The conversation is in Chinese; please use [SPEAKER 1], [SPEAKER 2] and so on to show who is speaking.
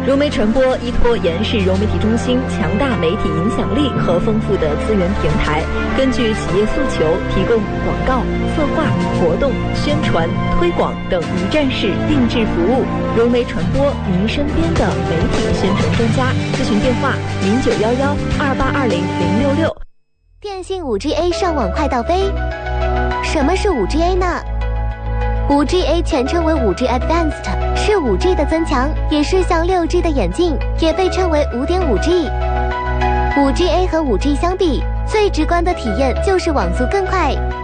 [SPEAKER 1] 融媒传播依托延世融媒体中心强大媒体影响力和丰富的资源平台，根据企业诉求，提供广告、策划、活动、宣传、推广等一站式定制服务。融媒传播，您身边的媒体宣传专家。咨询电话：091128200666。
[SPEAKER 2] 电信 5G-A 上网快到飞。什么是 5G-A 呢？5G-A 全称为 5G Advanced， 是 5G 的增强，也是向 6G 的演进，也被称为 5.5G。5G-A 和 5G 相比，最直观的体验就是网速更快。